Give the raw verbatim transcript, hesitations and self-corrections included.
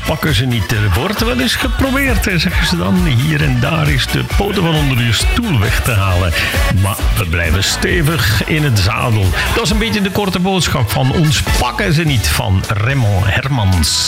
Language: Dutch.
pakken ze niet. Er wordt wel eens geprobeerd, hè, zeggen ze dan. Hier en daar is de poten van onder je stoel weg te halen. Maar we blijven stevig in het zadel. Dat is een beetje de korte boodschap van Ons pakken ze niet van Raymond Hermans.